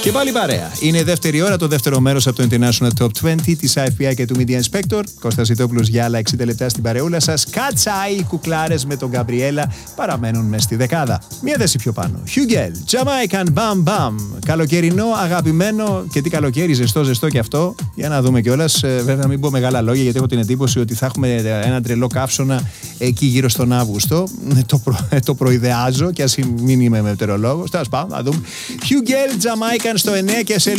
Και πάλι παρέα. Είναι η δεύτερη ώρα, το δεύτερο μέρος από το International Top 20 της IFPI και του Media Inspector. Κώστας Ιτόπουλος για άλλα 60 λεπτά στην παρεούλα σας. Κάτσαοι, οι κουκλάρες με τον Γκαμπριέλα παραμένουν μες στη δεκάδα. Μία θέση πιο πάνω. Hugel, Jamaican Bam Bam. Καλοκαιρινό, αγαπημένο και τι καλοκαίρι, ζεστό κι αυτό. Για να δούμε κιόλας. Βέβαια, να μην πω μεγάλα λόγια, γιατί έχω την εντύπωση ότι θα έχουμε ένα τρελό καύσωνα εκεί γύρω στον Αύγουστο. Το προειδεάζω, κι ας μην είμαι μετεωρολόγος. Τέλος πάντων, να δούμε. Hugel, Jamaican στο 9 και σε